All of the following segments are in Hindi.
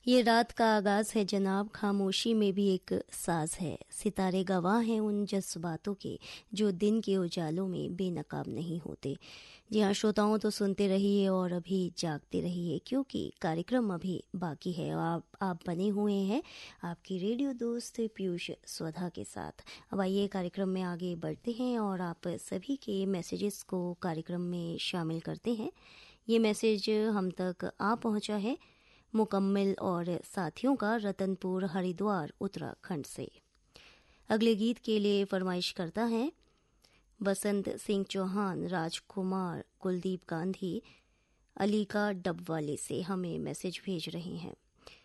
ये रात का आगाज है जनाब, खामोशी में भी एक साज है। सितारे गवाह हैं उन जज्बातों के जो दिन के उजालों में बेनकाब नहीं होते। जी हाँ श्रोताओं, तो सुनते रहिए और अभी जागते रहिए, क्योंकि कार्यक्रम अभी बाकी है। आप बने हुए हैं आपकी रेडियो दोस्त पीयूष स्वधा के साथ। अब आइए कार्यक्रम में आगे बढ़ते हैं और आप सभी के मैसेजेस को कार्यक्रम में शामिल करते हैं। ये मैसेज हम तक आ पहुंचा है मुकम्मिल और साथियों का रतनपुर हरिद्वार उत्तराखंड से। अगले गीत के लिए फरमाइश करता है बसंत सिंह चौहान, राजकुमार, कुलदीप गांधी, अलीका डबवाले से हमें मैसेज भेज रहे हैं।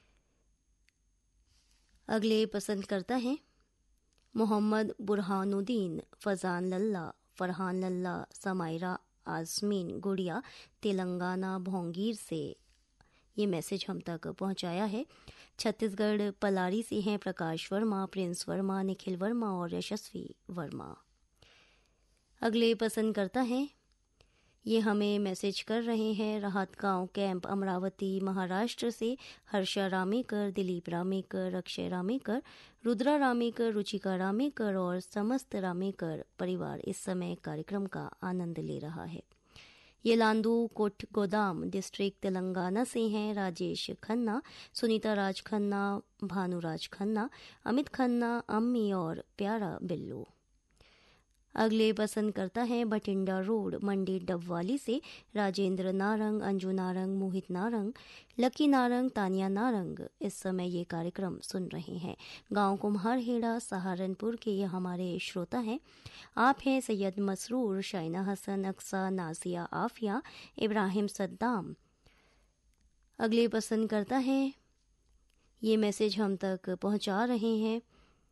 अगले पसंद करता है मोहम्मद बुरहानुद्दीन, फजान लल्ला, फरहान लल्ला, समायरा आजमीन गुड़िया, तेलंगाना भोंगीर से ये मैसेज हम तक पहुंचाया है। छत्तीसगढ़ पलारी से हैं प्रकाश वर्मा, प्रिंस वर्मा, निखिल वर्मा और यशस्वी वर्मा। अगले पसंद करता है ये हमें मैसेज कर रहे हैं राहत गांव कैंप अमरावती महाराष्ट्र से हर्षा रामेकर, दिलीप रामेकर, अक्षय रामेकर, रुद्रा रामेकर, रुचिका रामेकर और समस्त रामेकर परिवार इस समय कार्यक्रम का आनंद ले रहा है। ये लांदू कोट गोदाम डिस्ट्रिक्ट तेलंगाना से हैं राजेश खन्ना, सुनीता राज खन्ना, भानुराज खन्ना, अमित खन्ना, अम्मी और प्यारा बिल्लू। अगले पसंद करता है बठिंडा रोड मंडी डबवाली से राजेंद्र नारंग, अंजू नारंग, मोहित नारंग, लकी नारंग, तानिया नारंग इस समय ये कार्यक्रम सुन रहे हैं। गांव कुम्हारहेड़ा सहारनपुर के ये हमारे श्रोता हैं। आप हैं सैयद मसरूर, शाइना हसन, अक्सा, नासिया आफिया, इब्राहिम सद्दाम। अगले पसंद करता है ये मैसेज हम तक पहुंचा रहे हैं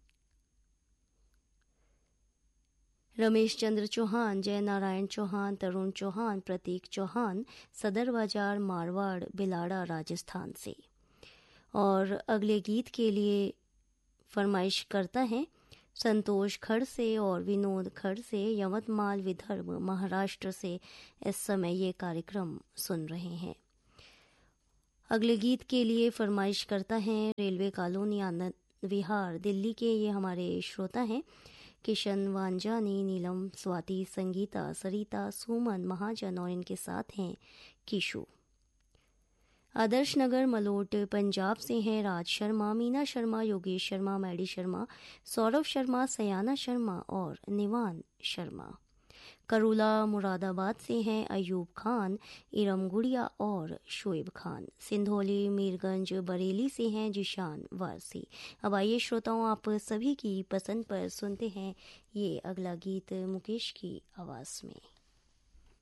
रमेश चंद्र चौहान, जय नारायण चौहान, तरुण चौहान, प्रतीक चौहान, सदर बाजार मारवाड़ बिलाड़ा राजस्थान से। और अगले गीत के लिए फरमाइश करता है संतोष खड़ से और विनोद खड़ से यवतमाल विदर्भ महाराष्ट्र से इस समय ये कार्यक्रम सुन रहे हैं। अगले गीत के लिए फरमाइश करता है रेलवे कॉलोनी आनंद विहार दिल्ली के ये हमारे श्रोता हैं किशन वांजानी, नीलम, स्वाति, संगीता, सरिता, सुमन महाजन और इनके साथ हैं किशु। आदर्श नगर मलोट पंजाब से हैं राज शर्मा, मीना शर्मा, योगेश शर्मा, मैडी शर्मा, सौरभ शर्मा, सयाना शर्मा और निवान शर्मा। करूला मुरादाबाद से हैं अयूब खान, इरम गुड़िया और शोएब खान। सिंधौली मीरगंज बरेली से हैं जिशान वारसी। अब आइए श्रोताओं, आप सभी की पसंद पर सुनते हैं ये अगला गीत मुकेश की आवाज में।